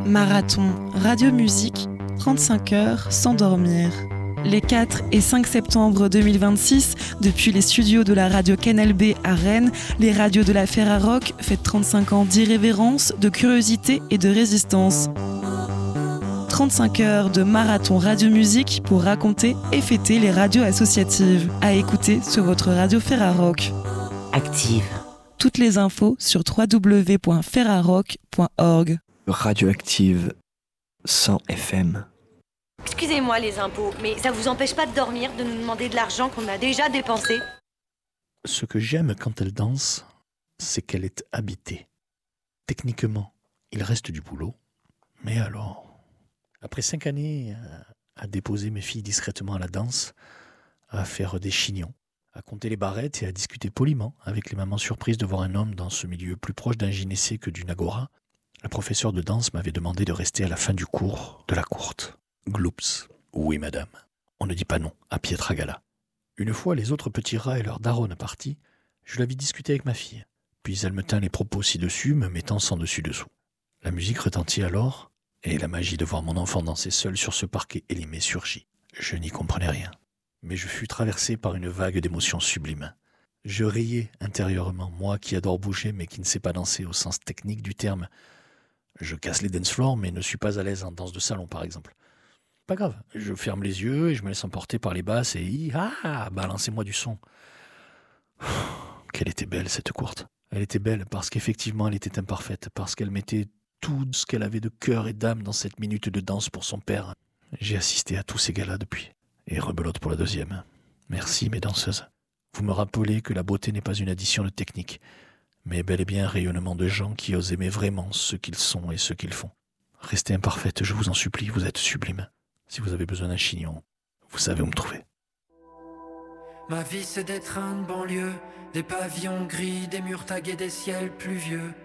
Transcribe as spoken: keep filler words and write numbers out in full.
Marathon Radio Musique, trente-cinq heures sans dormir. Les quatre et cinq septembre deux mille vingt-six, depuis les studios de la radio Canal B à Rennes, les radios de la Ferrarock fêtent trente-cinq ans d'irrévérence, de curiosité et de résistance. trente-cinq heures de marathon radio musique pour raconter et fêter les radios associatives. À écouter sur votre radio Ferrarock. Active. Toutes les infos sur w w w point ferrarock point org. Radioactive cent F M. Excusez-moi les impôts, mais ça vous empêche pas de dormir, de nous demander de l'argent qu'on a déjà dépensé? Ce que j'aime quand elle danse, c'est qu'elle est habitée. Techniquement, il reste du boulot, mais alors, après cinq années à déposer mes filles discrètement à la danse, à faire des chignons, à compter les barrettes et à discuter poliment avec les mamans surprises de voir un homme dans ce milieu plus proche d'un gynécée que d'une agora, la professeure de danse m'avait demandé de rester à la fin du cours de la courte. Gloops. Oui, madame. On ne dit pas non à Pietragala. Une fois les autres petits rats et leur daronne partis, je l'avais discuté avec ma fille. Puis elle me tint les propos ci-dessus, me mettant sans dessus-dessous. La musique retentit alors, et la magie de voir mon enfant danser seul sur ce parquet élimé surgit. Je n'y comprenais rien. Mais je fus traversé par une vague d'émotions sublimes. Je riais intérieurement, moi qui adore bouger mais qui ne sais pas danser au sens technique du terme. Je casse les dance floors mais ne suis pas à l'aise en danse de salon par exemple. Pas grave, je ferme les yeux et je me laisse emporter par les basses et ah, balancez-moi du son. Qu'elle était belle cette courte. Elle était belle parce qu'effectivement elle était imparfaite, parce qu'elle mettait tout ce qu'elle avait de cœur et d'âme dans cette minute de danse pour son père. J'ai assisté à tous ces galas depuis. Et rebelote pour la deuxième. Merci mes danseuses. Vous me rappelez que la beauté n'est pas une addition de technique, mais bel et bien un rayonnement de gens qui osent aimer vraiment ce qu'ils sont et ce qu'ils font. Restez imparfaite, je vous en supplie, vous êtes sublime. Si vous avez besoin d'un chignon, vous savez où me trouver. Ma vie c'est des trains de banlieue, des pavillons gris, des murs tagués, des ciels pluvieux.